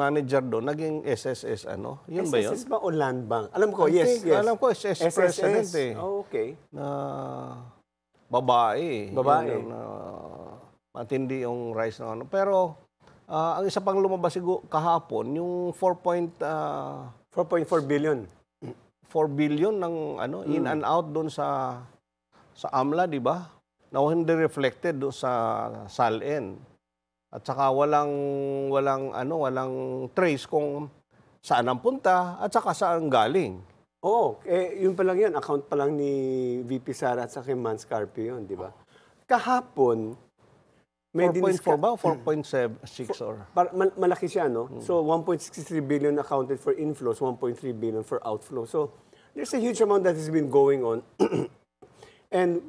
manager doon, naging SSS ano? Yun ba yun? SSS ba o Land Bank? Alam ko, I yes, think, yes. alam ko, SS president eh. Oh, okay. Na babae. Babae. Yun, matindi yung rise na ano. Pero, ang isa pang lumabas kahapon, yung 4.4 billion. 4 billion ng ano, in and out doon sa AMLA, di ba? Na hindi reflected doon sa SALN. At saka walang trace kung saan ang punta at saka saan galing. Oo, yun pa lang yan. Account pa lang ni VP Sara at sa kay Mans Carpio yun, di ba? Kahapon, may 4.4 ba? 4.6 or? Malaki siya, no? So, 1.63 billion accounted for inflows, 1.3 billion for outflow. So, there's a huge amount that has been going on. And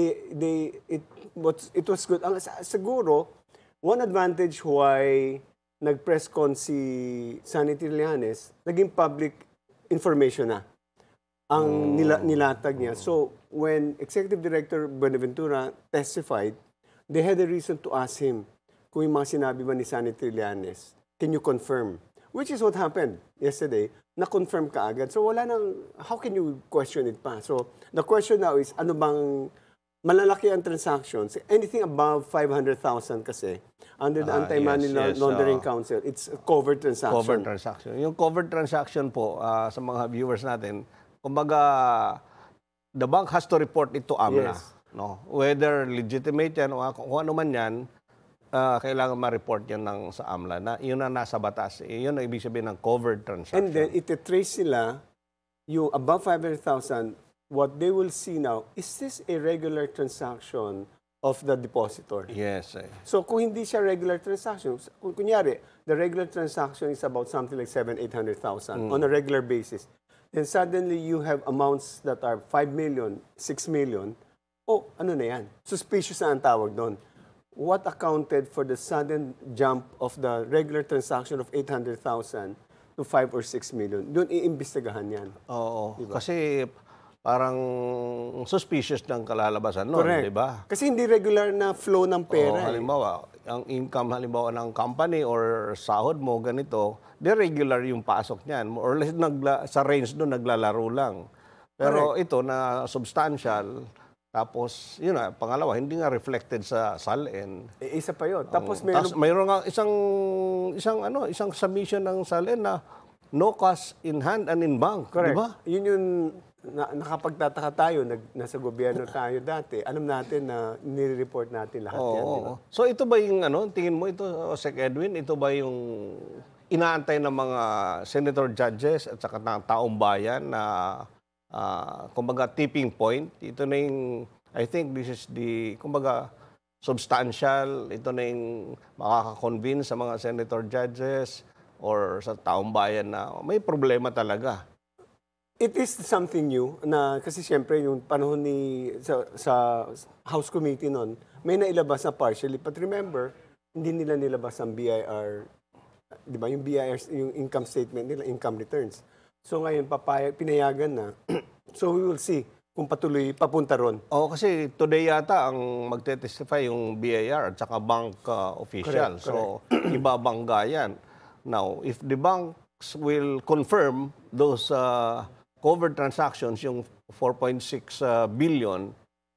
it was good. Siguro, one advantage why nag-press con si Sunny Trillanes, naging public information na ang nilatag niya. So, when Executive Director Buenaventura testified, they had a reason to ask him kung yung mga sinabi ba ni Sunny Trillanes, can you confirm? Which is what happened yesterday. Na-confirm ka agad. So wala nang, how can you question it pa? So the question now is, ano bang malalaki ang transactions? Anything above 500,000 kasi, under the Anti-Money Laundering Council, it's a covered transaction. Covered transaction. Yung covered transaction po, sa mga viewers natin, kumbaga, the bank has to report it to AMLA. Yes. No? Whether legitimate yan o kung ano man yan, kailangan ma-report yan sa AMLA na yun na nasa batas. Yun ang ibig sabihin ng covered transaction. And then, ititrace sila yung above 500,000, what they will see now, is this a regular transaction of the depositor? Yes. So, kung hindi siya regular transaction, kunyari, the regular transaction is about something like 700,000-800,000 on a regular basis. Then suddenly, you have amounts that are 5 million, 6 million, ano na yan? Suspicious na ang tawag doon. What accounted for the sudden jump of the regular transaction of 800,000 to 5 or 6 million? Doon iimbestigahan yan. Oo. Diba? Kasi parang suspicious ng kalalabasan nun, di ba? Kasi hindi regular na flow ng pera. Halimbawa, ang income halimbawa ng company or sahod mo, ganito, irregular yung pasok niyan. More or less sa range doon naglalaro lang. Pero ito na substantial. Tapos, yun na, pangalawa, hindi nga reflected sa SALN. Isa pa yun. Tapos mayroon nga isang submission ng SALN na no cash in hand and in bank. Correct. Diba? Yun yung nakapagtataka tayo, nasa gobyerno tayo dati. Alam natin na nire-report natin lahat yan. Diba? So ito ba yung, tingin mo ito, Sec Edwin, ito ba yung inaantay ng mga senator judges at saka ng taong bayan na kumbaga tipping point? Ito na yung, I think this is the, kumbaga, substantial. Ito na yung makaka-convince sa mga senator judges or sa taong bayan na may problema talaga. It is something new na kasi siyempre yung panahon sa House Committee noon, may nailabas na partially. But remember, hindi nila nilabas ang BIR, di ba? Yung BIR, yung income statement nila, income returns. So ngayon, pinayagan na. So we will see kung patuloy papunta ron. Kasi today yata ang magte-testify yung BIR at saka bank official. Correct. So ibabangga yan. Now, if the banks will confirm those covered transactions, yung 4.6 billion,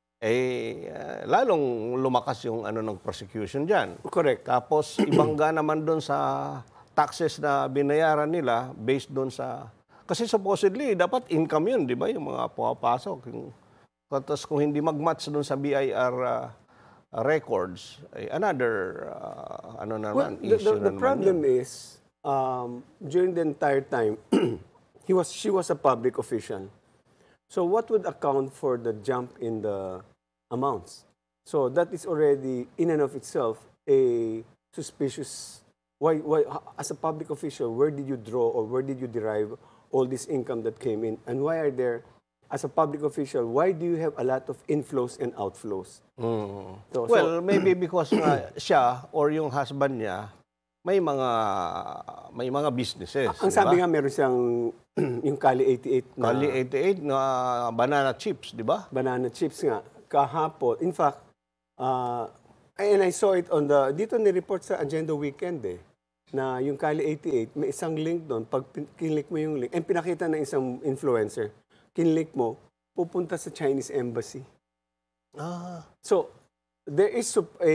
lalong lumakas yung ng prosecution dyan. Correct. Tapos ibangga naman doon sa taxes na binayaran nila based doon sa... Kasi supposedly, dapat income yun, di ba? Yung mga pumapasok. Tapos kung hindi mag-match doon sa BIR records, another issue the problem is, during the entire time, she was a public official. So what would account for the jump in the amounts? So that is already, in and of itself, a suspicious... Why, as a public official, where did you draw or where did you derive all this income that came in? And why are there, as a public official, why do you have a lot of inflows and outflows? So, maybe because siya or yung husband niya, may mga businesses. Ang sabi nga, meron siyang yung Kali 88 na... Kali 88 na banana chips, di ba? Banana chips nga. Kahapon. In fact, and I saw it on the... Dito ni-report sa Agenda Weekend na yung Kali 88, may isang link doon. Pag kinlik mo yung link, and pinakita ng isang influencer, kinlik mo, pupunta sa Chinese embassy. So, there is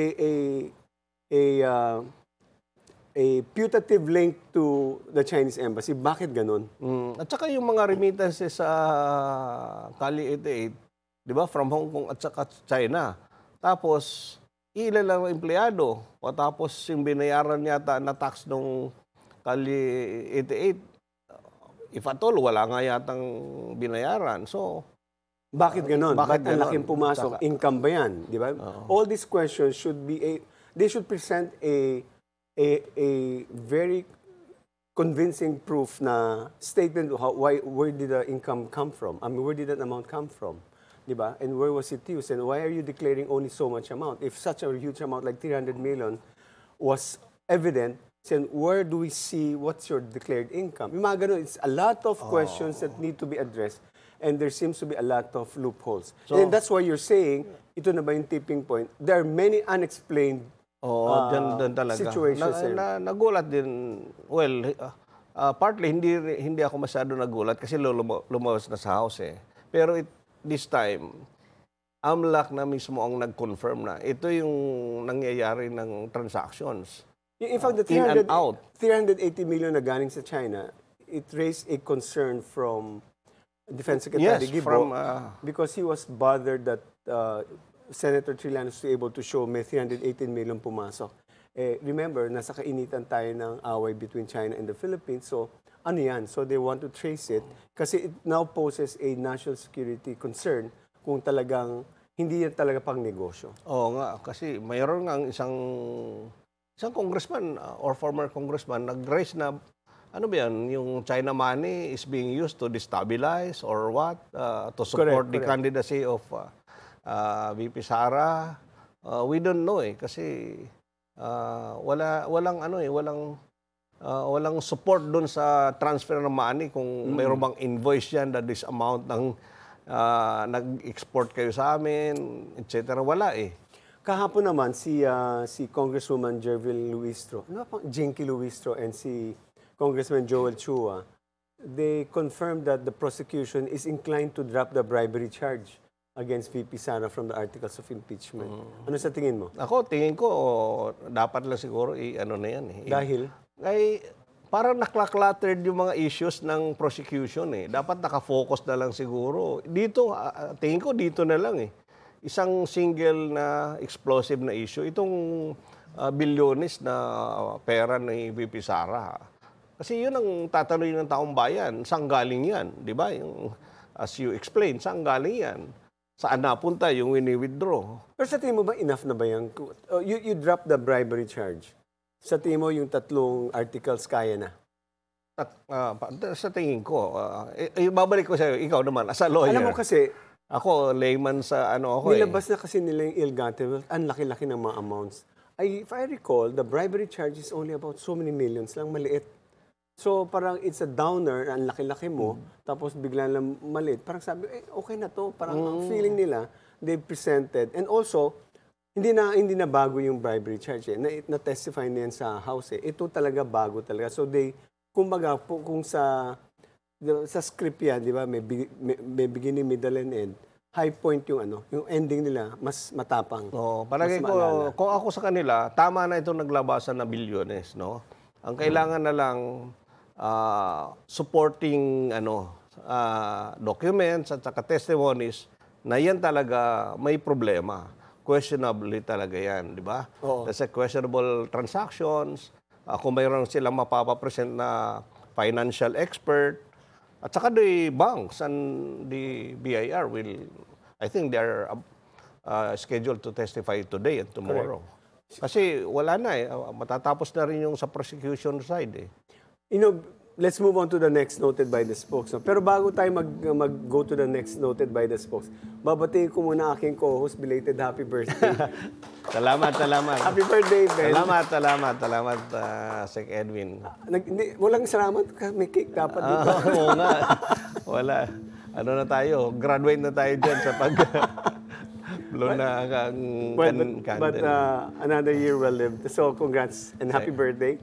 a putative link to the Chinese embassy. Bakit ganon? At saka yung mga remittances sa Kali 88, di ba, from Hong Kong at saka China. Tapos, ilan lang ang empleyado. O tapos yung binayaran yata na tax nung Kali 88, if at all, wala nga yatang binayaran. So, Bakit ganon? bakit Ba't ang ganon? laking pumasok? Tsaka- Income ba yan? Di ba? All these questions should be they should present a very convincing proof na statement of where did the income come from? I mean, where did that amount come from? Diba? And where was it used? And why are you declaring only so much amount? If such a huge amount like 300 million was evident, then where do we see what's your declared income? Yung mga ganun, it's a lot of questions that need to be addressed. And there seems to be a lot of loopholes. And that's why you're saying, ito na ba yung tipping point? There are many unexplained dyan talaga. situations. Nagulat din. Well, partly hindi ako masyado nagulat kasi lumabas na sa house eh. Pero this time, AMLAC na mismo ang nag-confirm na ito yung nangyayari ng transactions. In fact, the In and out. 380 million na galing sa China, it raised a concern from Defense Secretary Yes, Guibo from because he was bothered that Senator Trillanes was able to show may 318 million pumasok. Remember, nasa kainitan tayo ng away between China and the Philippines. So, ano yan? So, they want to trace it kasi it now poses a national security concern kung talagang hindi yan talaga pang negosyo. Oo nga, kasi mayroon nga isang congressman or former congressman nag-raise na ano ba yan, yung China money is being used to destabilize or what? To support the candidacy of VP Sara. We don't know eh, kasi walang support doon sa transfer ng money kung mayroon bang invoice yan na this amount ng nag-export kayo sa amin, etc. Wala eh. Kahapon naman, si Congresswoman Jervil Luistro, Jinky Luistro, and si Congressman Joel Chua, they confirmed that the prosecution is inclined to drop the bribery charge against VP Sara from the articles of impeachment. Ano sa tingin mo? Ako, tingin ko, dapat lang siguro ano na yan eh. Dahil? Ay, parang nakla-cluttered yung mga issues ng prosecution eh. Dapat nakafocus na lang siguro. Dito, tingin ko dito na lang eh. Isang single na explosive na issue. Itong bilyones na pera ni VP Sara. Kasi yun ang tatanungin ng taong bayan. Saan galing yan? Di ba? As you explained, saan galing yan? Saan napunta yung wini-withdraw? Pero sa tingin mo ba, enough na ba yan? You drop the bribery charge. Sa tingin mo, yung tatlong articles kaya na? Sa tingin ko, babalik ko sa'yo, ikaw naman, as a lawyer. Alam mo kasi, ako, layman sa ako nilabas na kasi nila yung ill-gotten wealth. Ang laki-laki ng mga amounts. If I recall, the bribery charge is only about so many millions lang, maliit. So, parang it's a downer, ang laki-laki mo, tapos bigla lang maliit. Parang sabi, okay na to. Parang ang feeling nila, they presented. And also, hindi na bago yung bribery charge eh. Na-testify na yan sa House eh. Ito talaga bago talaga. So, kumbaga, kung sa script yan, di ba, may beginning, middle, and end. High point yung yung ending nila, mas matapang. Palagi ko, kung ako sa kanila, tama na itong naglabasan na bilyones, no? Ang kailangan na lang, supporting documents at saka testimonies na yan talaga may problema. Questionably talaga yan, di ba? That's a questionable transactions. Kung mayroon silang mapapapresent na financial expert, at saka the banks and the BIR I think they are scheduled to testify today and tomorrow. Kasi wala na eh. Matatapos na rin yung sa prosecution side eh. Let's move on to the next noted by the spokes. Pero bago tayo mag-go to the next noted by the spokes, babatiin ko muna aking co-host, belated happy birthday. Salamat. Happy birthday, Ben. Salamat, Sec Edwin. Walang salamat, may cake dapat dito. Oo nga. Wala. Ano na tayo? Graduate na tayo dyan sa pag... blow na ang But another year well lived. So, congrats and happy birthday.